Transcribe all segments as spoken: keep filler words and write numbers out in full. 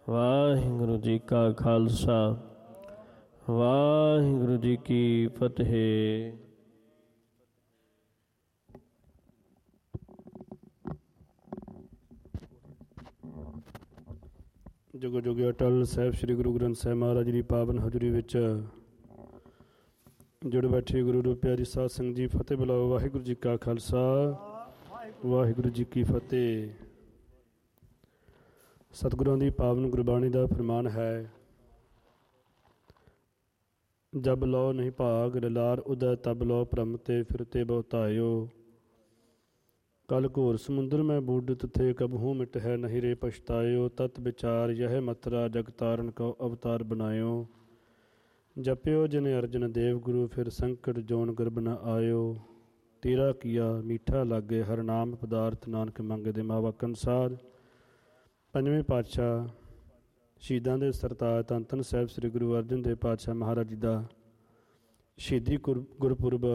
ਵਾਹਿਗੁਰੂ ਜੀ ਕਾ ਖਾਲਸਾ ਵਾਹਿਗੁਰੂ ਜੀ ਕੀ ਫਤਿਹ। ਜੁਗ ਜੁਗ ਅਟਲ ਸਾਹਿਬ ਸ੍ਰੀ ਗੁਰੂ ਗ੍ਰੰਥ ਸਾਹਿਬ ਮਹਾਰਾਜ ਦੀ ਪਾਵਨ ਹਜ਼ੂਰੀ ਵਿੱਚ ਜੁੜ ਬੈਠੇ ਗੁਰੂ ਰੂਪ ਪਿਆਰੀ ਸਾਧ ਸੰਗਤ ਜੀ, ਫਤਿਹ ਬੁਲਾਓ। ਵਾਹਿਗੁਰੂ ਜੀ ਕਾ ਖਾਲਸਾ ਵਾਹਿਗੁਰੂ ਜੀ ਕੀ ਫਤਿਹ। ਸਤਿਗੁਰਾਂ ਦੀ ਪਾਵਨ ਗੁਰਬਾਣੀ ਦਾ ਫਰਮਾਨ ਹੈ, ਜਬ ਲੋ ਨਹੀਂ ਭਾਗ ਲਲਾਰ ਉਦੈ ਤਬ ਲੋ ਭ੍ਰਮ ਤੇ ਫਿਰਤੇ ਬਹੁਤਾਇਓ। ਕਲ ਘੋਰ ਸਮੁੰਦਰ ਮੈਂ ਬੂਡਤ ਥੇ ਕਬਹੂ ਮਿਟ ਹੈ ਨਹੀਂ ਰੇ ਪਛਤਾਇਓ। ਤਤ ਵਿਚਾਰ ਯਹ ਮਤਰਾ ਜਗ ਤਾਰਨ ਕਉ ਅਵਤਾਰ ਬਨਾਇਓ। ਜਪਿਓ ਜਿਨ ਅਰਜਨ ਦੇਵ ਗੁਰੂ ਫਿਰ ਸੰਕਟ ਜੋਨ ਗਰਭ ਨ ਆਇਓ। ਤੇਰਾ ਕੀਆ ਮੀਠਾ ਲਾਗੇ ਹਰ ਨਾਮ ਪਦਾਰਥ ਨਾਨਕ ਮੰਗਦੇ ਮਾਵਕ ਅਨਸਾਰ। ਪੰਜਵੇਂ ਪਾਤਸ਼ਾਹ ਸ਼ਹੀਦਾਂ ਦੇ ਸਰਤਾਜ ਧੰਨ ਧੰਨ ਸਾਹਿਬ ਸ੍ਰੀ ਗੁਰੂ ਅਰਜਨ ਦੇਵ ਪਾਤਸ਼ਾਹ ਮਹਾਰਾਜ ਜੀ ਦਾ ਸ਼ਹੀਦੀ ਗੁਰ ਗੁਰਪੁਰਬ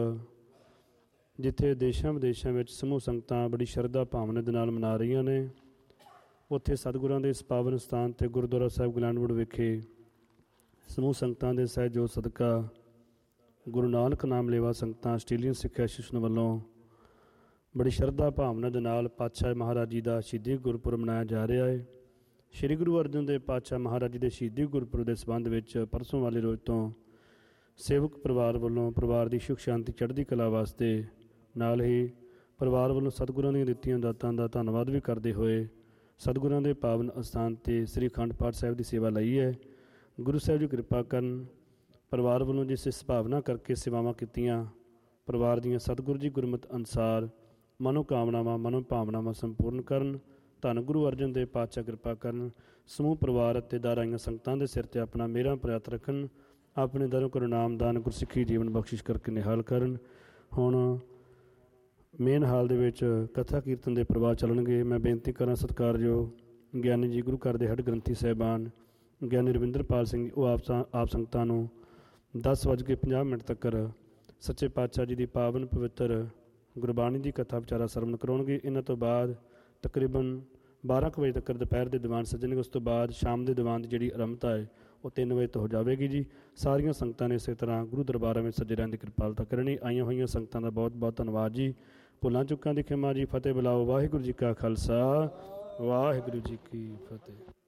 ਜਿੱਥੇ ਦੇਸ਼ਾਂ ਵਿਦੇਸ਼ਾਂ ਵਿੱਚ ਸਮੂਹ ਸੰਗਤਾਂ ਬੜੀ ਸ਼ਰਧਾ ਭਾਵਨਾ ਦੇ ਨਾਲ ਮਨਾ ਰਹੀਆਂ ਨੇ, ਉੱਥੇ ਸਤਿਗੁਰਾਂ ਦੇ ਇਸ ਪਾਵਨ ਸਥਾਨ 'ਤੇ ਗੁਰਦੁਆਰਾ ਸਾਹਿਬ ਗਲੈਂਡਵੁੱਡ ਵਿਖੇ ਸਮੂਹ ਸੰਗਤਾਂ ਦੇ ਸਹਿਯੋਗ ਸਦਕਾ ਗੁਰੂ ਨਾਨਕ ਨਾਮ ਲੇਵਾ ਸੰਗਤਾਂ ਆਸਟ੍ਰੇਲੀਅਨ ਸਿੱਖ ਐਸੋਸੀਏਸ਼ਨ ਵੱਲੋਂ ਬੜੀ ਸ਼ਰਧਾ ਭਾਵਨਾ ਦੇ ਨਾਲ ਪਾਤਸ਼ਾਹ ਮਹਾਰਾਜ ਜੀ ਦਾ ਸ਼ਹੀਦੀ ਗੁਰਪੁਰਬ ਮਨਾਇਆ ਜਾ ਰਿਹਾ ਹੈ। ਸ਼੍ਰੀ ਗੁਰੂ ਅਰਜਨ ਦੇਵ ਪਾਤਸ਼ਾਹ ਮਹਾਰਾਜ ਜੀ ਦੇ ਸ਼ਹੀਦੀ ਗੁਰਪੁਰਬ ਦੇ ਸੰਬੰਧ ਵਿੱਚ ਪਰਸੋਂ ਵਾਲੇ ਰੋਜ਼ ਤੋਂ ਸੇਵਕ ਪਰਿਵਾਰ ਵੱਲੋਂ ਪਰਿਵਾਰ ਦੀ ਸੁਖ ਸ਼ਾਂਤੀ ਚੜ੍ਹਦੀ ਕਲਾ ਵਾਸਤੇ ਨਾਲ ਹੀ ਪਰਿਵਾਰ ਵੱਲੋਂ ਸਤਿਗੁਰਾਂ ਦੀਆਂ ਦਿੱਤੀਆਂ ਦਾਤਾਂ ਦਾ ਧੰਨਵਾਦ ਵੀ ਕਰਦੇ ਹੋਏ ਸਤਿਗੁਰਾਂ ਦੇ ਪਾਵਨ ਅਸਥਾਨ 'ਤੇ ਸ੍ਰੀ ਅਖੰਡ ਪਾਠ ਸਾਹਿਬ ਦੀ ਸੇਵਾ ਲਈ ਹੈ। ਗੁਰੂ ਸਾਹਿਬ ਜੀ ਕਿਰਪਾ ਕਰਨ, ਪਰਿਵਾਰ ਵੱਲੋਂ ਜਿਸ ਇਸ ਭਾਵਨਾ ਕਰਕੇ ਸੇਵਾਵਾਂ ਕੀਤੀਆਂ, ਪਰਿਵਾਰ ਦੀਆਂ ਸਤਿਗੁਰੂ ਜੀ ਗੁਰਮਤਿ ਅਨੁਸਾਰ ਮਨੋ ਕਾਮਨਾਵਾਂ ਮਨੋ ਭਾਵਨਾਵਾਂ ਸੰਪੂਰਨ ਕਰਨ। ਧੰਨ ਗੁਰੂ ਅਰਜਨ ਦੇਵ ਪਾਤਸ਼ਾਹ ਕਿਰਪਾ ਕਰਨ, ਸਮੂਹ ਪਰਿਵਾਰ ਅਤੇ ਦਾਰਾਈਆਂ ਸੰਗਤਾਂ ਦੇ ਸਿਰ 'ਤੇ ਆਪਣਾ ਮੇਰਾ ਪ੍ਰਿਆਤ ਰੱਖਣ, ਆਪਣੇ ਦਰੋਂ ਕਰੋ ਨਾਮਦਾਨ ਗੁਰਸਿੱਖੀ ਜੀਵਨ ਬਖਸ਼ਿਸ਼ ਕਰਕੇ ਨਿਹਾਲ ਕਰਨ। ਹੁਣ ਮੇਨ ਹਾਲ ਦੇ ਵਿੱਚ ਕਥਾ ਕੀਰਤਨ ਦੇ ਪ੍ਰਵਾਹ ਚੱਲਣਗੇ। ਮੈਂ ਬੇਨਤੀ ਕਰਾਂ ਸਤਿਕਾਰਯੋਗ ਗਿਆਨੀ ਜੀ ਗੁਰੂ ਘਰ ਦੇ ਹੈੱਡ ਗ੍ਰੰਥੀ ਸਾਹਿਬਾਨ ਗਿਆਨੀ ਰਵਿੰਦਰਪਾਲ ਸਿੰਘ ਜੀ, ਉਹ ਆਪ ਆਪ ਸੰਗਤਾਂ ਨੂੰ ਦਸ ਵੱਜ ਕੇ ਪੰਜਾਹ ਮਿੰਟ ਤੱਕ ਸੱਚੇ ਪਾਤਸ਼ਾਹ ਜੀ ਦੀ ਪਾਵਨ ਪਵਿੱਤਰ ਗੁਰਬਾਣੀ ਦੀ ਕਥਾ ਵਿਚਾਰਾ ਸਰਵਣ ਕਰਾਉਣਗੇ। ਇਹਨਾਂ ਤੋਂ ਬਾਅਦ ਤਕਰੀਬਨ ਬਾਰਾਂ ਕੁ ਵਜੇ ਤੱਕ ਦੁਪਹਿਰ ਦੇ ਦੀਵਾਨ ਸੱਜਣਗੇ। ਉਸ ਤੋਂ ਬਾਅਦ ਸ਼ਾਮ ਦੇ ਦੀਵਾਨ ਦੀ ਜਿਹੜੀ ਆਰੰਭਤਾ ਹੈ ਉਹ ਤਿੰਨ ਵਜੇ ਤੋਂ ਹੋ ਜਾਵੇਗੀ ਜੀ। ਸਾਰੀਆਂ ਸੰਗਤਾਂ ਨੇ ਇਸੇ ਤਰ੍ਹਾਂ ਗੁਰੂ ਦਰਬਾਰਾਂ ਵਿੱਚ ਸੱਜੇ ਰਹਿਣ ਦੀ ਕਿਰਪਾਲਤਾ ਕਰਨੀ। ਆਈਆਂ ਹੋਈਆਂ ਸੰਗਤਾਂ ਦਾ ਬਹੁਤ ਬਹੁਤ ਧੰਨਵਾਦ ਜੀ। ਭੁੱਲਾਂ ਚੁੱਕਾਂ ਦੀ ਖਿਮਾ ਜੀ। ਫਤਿਹ ਬੁਲਾਓ। ਵਾਹਿਗੁਰੂ ਜੀ ਕਾ ਖਾਲਸਾ ਵਾਹਿਗੁਰੂ ਜੀ ਕੀ ਫਤਿਹ।